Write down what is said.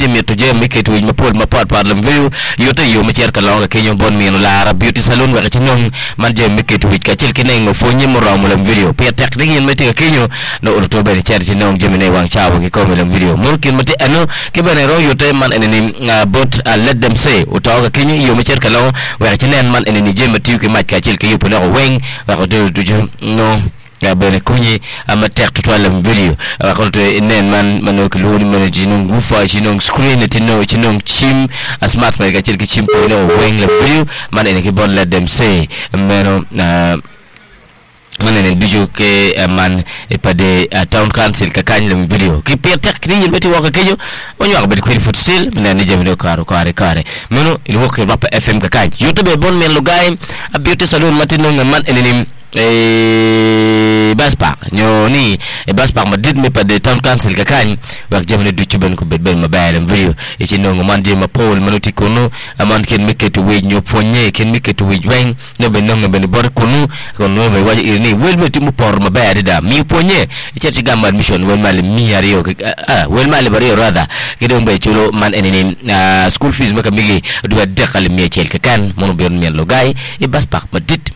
Jimmy to Jim make it with my port my part problem view you to you macher ka long Kenya bon mi no la beauty salon wa ci ñom man Jim make it with ka ci kineng fo ñi mo ram lam video pe tek ngeen mete Kenya no to be cer ci non Jimmy ne wang chaaw ki ko lam video mo kin mate ano ki bane ro you to man eneni but let them say o to ka Kenya you macher ka long wa ci nen man eneni Jim tu ki match ka ci ki yupo no weng wa ko do no ya bene kunyi ama tek tutwala video akonto inen man ko loni man jinung gufa jinung screen tino jinung chim a smart man ka chirki chim po no weng le video man ene ki bon let them say meno man ene bijo ke man e pade town council ka kany le video ki pe tek ni yelbeti waka kejo onyo ak be ko foot still men ne jemdo kare meno il wokke bapa fm ka kany youtube bon men lo gay a beauty salon matino man ene Baspak nyoni Baspak madid me pade town council ka kany wak jamne du ci ben ko bet ben ma bayam video e ci no man je ma paul manuti kono aman ken miketu we ñop fonye ken miketu we weng no be no be bor kono kono be waji ni wel metu mu por ma bayade da mi fonye e ci gammal mission wel mal mi yariyo wel mal bari rada kedo be ci lo man eneni school fees maka migi du dekkal mi ci ka kan mono be on mel lo gay e Baspak madid